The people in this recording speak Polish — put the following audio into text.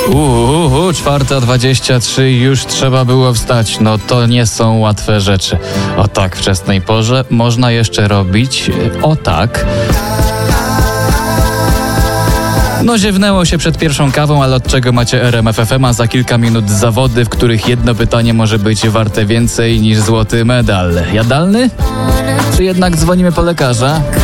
4:23, już trzeba było wstać. No to nie są łatwe rzeczy. O tak wczesnej porze można jeszcze robić o tak. No ziewnęło się przed pierwszą kawą, ale od czego macie RMF FM, a za kilka minut zawody, w których jedno pytanie może być warte więcej niż złoty medal. Jadalny? Czy jednak dzwonimy po lekarza?